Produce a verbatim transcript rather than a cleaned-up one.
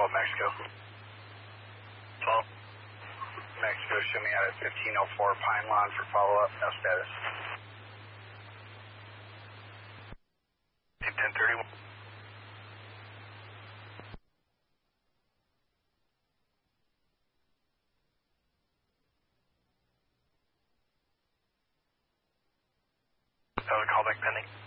twelve Mexico. twelve Mexico, show me out at fifteen oh four Pine Lawn for follow-up. No status. ten thirty-one. That was a callback pending.